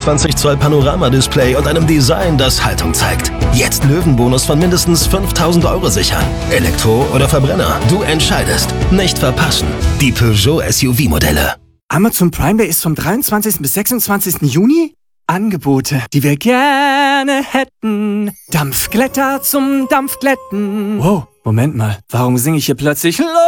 22 Zoll Panorama-Display und einem Design, das Haltung zeigt. Jetzt Löwenbonus von mindestens 5.000 € sichern. Elektro oder Verbrenner, du entscheidest. Nicht verpassen. Die Peugeot SUV-Modelle. Amazon Prime Day ist vom 23. bis 26. Juni? Angebote, die wir gerne hätten. Dampfglätter zum Dampfglätten. Wow, Moment mal, warum singe ich hier plötzlich